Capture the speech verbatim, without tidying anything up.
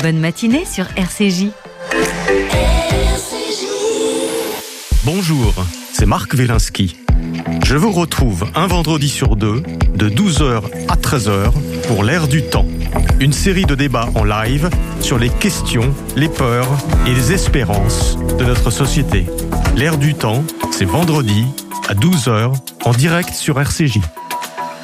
Bonne matinée sur R C J. Bonjour, c'est Marc Wielinski. Je vous retrouve un vendredi sur deux, de douze heures à treize heures, pour l'Air du temps. Une série de débats en live sur les questions, les peurs et les espérances de notre société. L'Air du temps, c'est vendredi à douze heures, en direct sur R C J.